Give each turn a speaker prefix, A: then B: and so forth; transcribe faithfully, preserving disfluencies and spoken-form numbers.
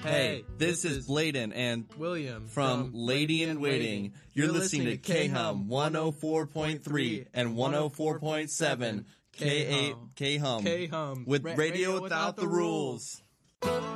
A: Hey, this is Bladen and
B: William
A: from Lady in Waiting. You're listening to K-Hum one oh four point three and one oh four point seven K eight K-Hum
B: K-Hum
A: with Radio Without the Rules.